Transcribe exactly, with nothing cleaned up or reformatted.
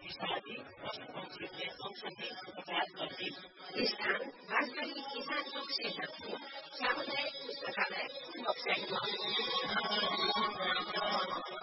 शादी पशुपक्षी के औषधि उपचार गर्दै स्थान वास्तविक किसान लोक सेन्टर सामुदायिक पुस्तकालय वेबसाइटमा